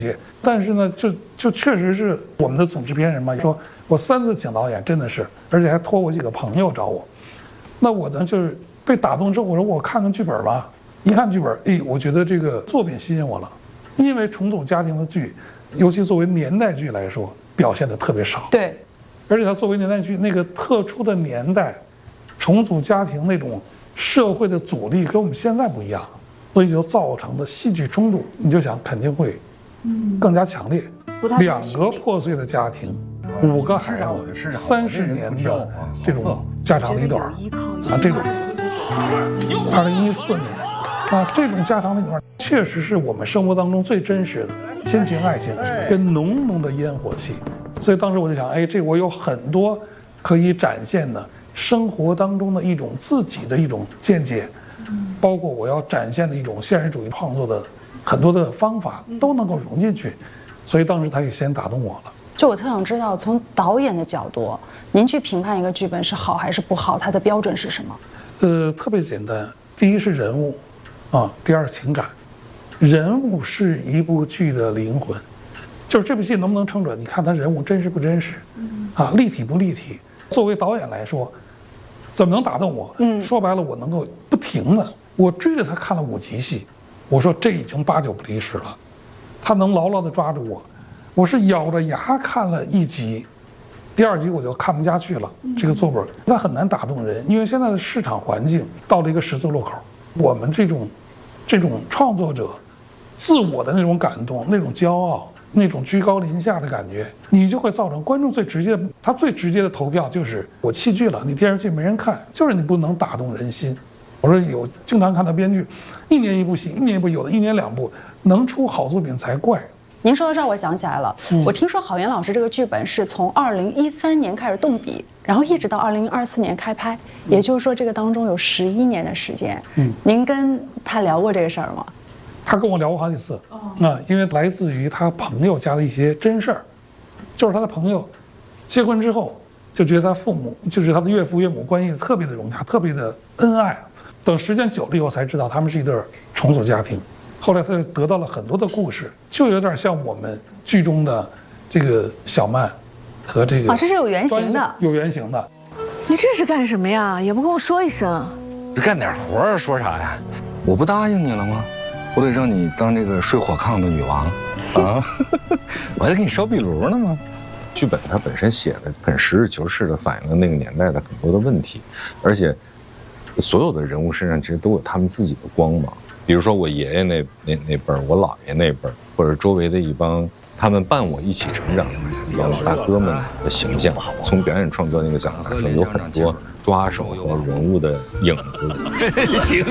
但是呢，就确实是我们的总制片人嘛，说我3次请导演，真的是，而且还托我几个朋友找我。那我呢就是被打动之后，我说我看看剧本吧。一看剧本，我觉得这个作品吸引我了，因为重组家庭的剧，尤其作为年代剧来说，表现的特别少。 对， 而且它作为年代剧，那个特殊的年代，重组家庭那种社会的阻力跟我们现在不一样，所以就造成的戏剧冲突，你就想肯定会更加强烈。2个破碎的家庭，5个孩子，30年的这种家长里短啊，这种2014年啊，这种家长里短确实是我们生活当中最真实的亲情、爱情跟浓浓的烟火气。所以当时我就想，这我有很多可以展现的生活当中的一种自己的一种见解，包括我要展现的一种现实主义创作的很多的方法都能够融进去。所以当时他也先打动我了。 就我特想知道，从导演的角度，您去评判一个剧本是好还是不好，它的标准是什么？ 特别简单，第一是人物，第二情感。人物是一部剧的灵魂，就是这部戏能不能撑准，你看他人物真实不真实，立体不立体。作为导演来说，怎么能打动我？说白了，我能够不停的，我追着他看了5集戏，我说这已经8、9不离10了。他能牢牢地抓住我，我是咬着牙看了1集，第2集我就看不下去了。这个作本它很难打动人，因为现在的市场环境到了一个十字路口，我们这种创作者自我的那种感动、那种骄傲、那种居高临下的感觉，你就会造成观众最直接的投票就是我弃剧了，你电视剧没人看，就是你不能打动人心。我说经常看到编剧1年1部戏，1年1部，有的1年2部，能出好作品才怪。 您说到这儿，我想起来了，我听说郝岩老师这个剧本是从2013年开始动笔，然后一直到2024年开拍，也就是说这个当中有11年的时间。您跟他聊过这个事儿吗？ 他跟我聊过好几次，因为来自于他朋友家的一些真事儿，就是他的朋友结婚之后就觉得他父母就是他的岳父岳母关系特别的融洽，特别的恩爱。等时间久了以后才知道他们是一对重组家庭，后来他就得到了很多的故事，就有点像我们剧中的这个小曼和这个这是有原型的， 有原型的。 你这是干什么呀？也不跟我说一声。 干点活啊，说啥呀？我不答应你了吗？我得让你当这个睡火炕的女王啊！我还给你烧壁炉呢吗？剧本它本身写的很实事求是的反映了那个年代的很多的问题，而且所有的人物身上其实都有他们自己的光芒。比如说我爷爷那辈儿，我姥爷那辈儿，或者周围的一帮他们伴我一起成长的一帮大哥们的形象，从表演创作那个角度来说，有很多抓手和人物的影子。 行。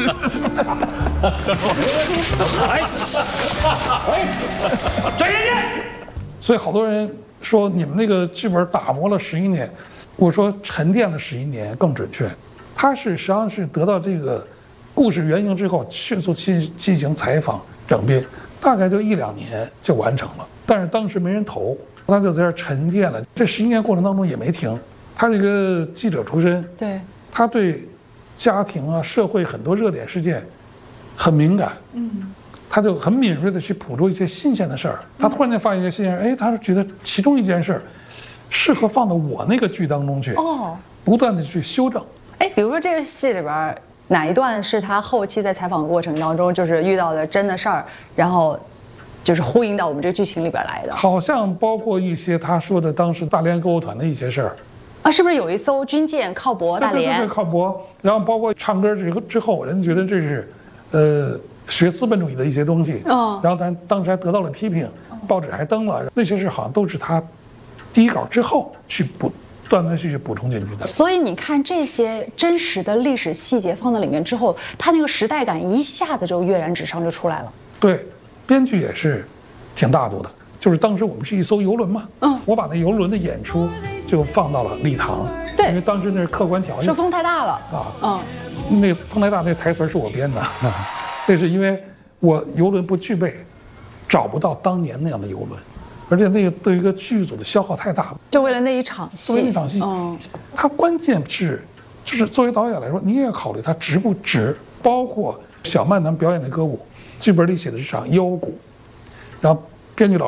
转眼见。 所以好多人说你们那个剧本打磨了11年，我说沉淀了11年更准确。他是实际上是得到这个故事原型之后，迅速进行采访整编，大概就1、2年就完成了。但是当时没人投，他就在这儿沉淀了。这11年过程当中也没停。他是一个记者出身， 对， 他对家庭啊、社会很多热点事件很敏感，他就很敏锐的去捕捉一些新鲜的事儿。他突然间发现一些新鲜事儿，他是觉得其中一件事儿适合放到我那个剧当中去，不断的去修正。 比如说这个戏里边哪一段是他后期在采访过程当中就是遇到的真的事儿，然后就是呼应到我们这个剧情里边来的？ 好像包括一些他说的当时大连购物团的一些事儿。 是不是有一艘军舰靠泊大连？ 对，靠泊。然后包括唱歌之后，人觉得这是学资本主义的一些东西。然后咱当时还得到了批评，报纸还登了那些事，好像都是他第一稿之后去断断续续补充进去的。 所以你看这些真实的历史细节放到里面之后，它那个时代感一下子就跃然纸上就出来了。 对，编剧也是挺大度的。就是当时我们是一艘游轮嘛，我把那游轮的演出就放到了礼堂， 对， 因为当时那是客观条件， 说风太大了那风太大那台词是我编的，那是因为我游轮不具备，找不到当年那样的游轮，而且那个对一个剧组的消耗太大了， 就为了那一场戏， 为那场戏，它关键是，就是作为导演来说，你也要考虑它值不值，包括小曼咱们表演的歌舞，剧本里写的是场腰鼓，然后编剧老